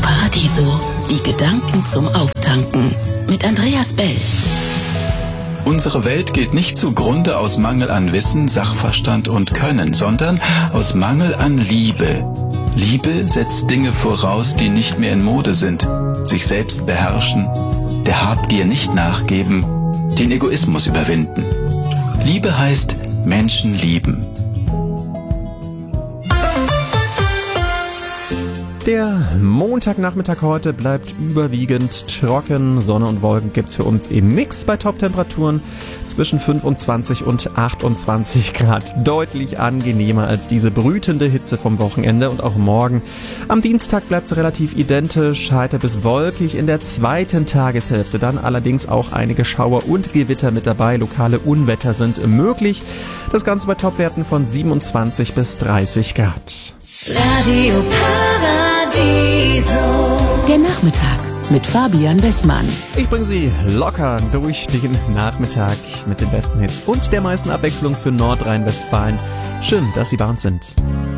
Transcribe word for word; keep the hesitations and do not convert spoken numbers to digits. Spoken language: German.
Paradiso. Die Gedanken zum Auftanken. Mit Andreas Bell. Unsere Welt geht nicht zugrunde aus Mangel an Wissen, Sachverstand und Können, sondern aus Mangel an Liebe. Liebe setzt Dinge voraus, die nicht mehr in Mode sind. Sich selbst beherrschen, der Habgier nicht nachgeben, den Egoismus überwinden. Liebe heißt Menschen lieben. Der Montagnachmittag heute bleibt überwiegend trocken. Sonne und Wolken gibt's für uns im Mix bei Top-Temperaturen zwischen fünfundzwanzig und achtundzwanzig Grad. Deutlich angenehmer als diese brütende Hitze vom Wochenende und auch morgen. Am Dienstag bleibt's relativ identisch, heiter bis wolkig. In der zweiten Tageshälfte dann allerdings auch einige Schauer und Gewitter mit dabei. Lokale Unwetter sind möglich. Das Ganze bei Topwerten von siebenundzwanzig bis dreißig Grad. Radio Paradiso. Der Nachmittag mit Fabian Wessmann. Ich bringe Sie locker durch den Nachmittag mit den besten Hits und der meisten Abwechslung für Nordrhein-Westfalen. Schön, dass Sie bei uns sind.